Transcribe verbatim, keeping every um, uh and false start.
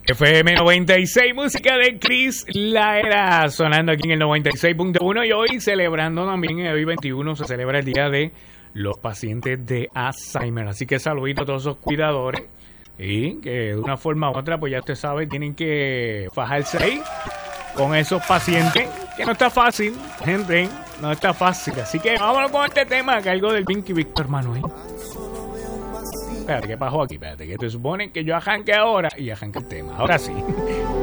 F M noventa y seis, música de Chris Laera, sonando aquí en el noventa y seis punto uno. Y hoy celebrando también, en hoy veintiuno, se celebra el día de los pacientes de Alzheimer. Así que saludito a todos esos cuidadores. Y que de una forma u otra, pues ya usted sabe, tienen que fajarse ahí con esos pacientes, que no está fácil, gente, no está fácil. Así que vámonos con este tema, que algo del Pinky Víctor Manuel. Espérate, ¿qué pasó aquí? Espérate, que te supone que yo arranque ahora y arranque el tema. Ahora sí.